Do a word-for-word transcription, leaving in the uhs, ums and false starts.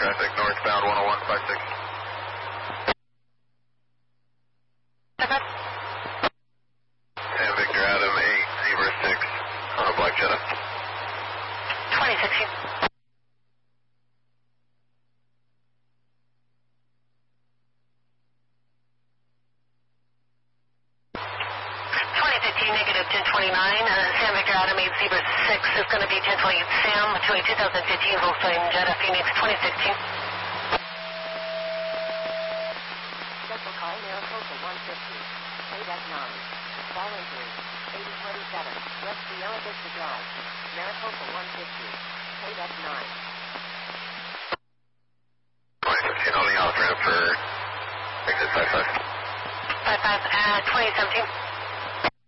traffic northbound one oh one five six. Sam Victor Adam eight Zebra six on a black Jetta. twenty sixteen. twenty fifteen, negative ten twenty-nine. Uh, Sam Victor Adam eight Zebra six is going to be ten twenty-eight Sam, two eight two thousand fifteen Volkswagen Jetta Phoenix twenty sixteen. Special call Maricopa one fifty. A D E C nine. Fall injury. eighty twenty-seven. West Sierra Vista Drive. Maricopa one fifty. A D E C nine. twenty fifteen on the off ramp for exit five five. five five, uh, twenty seventeen.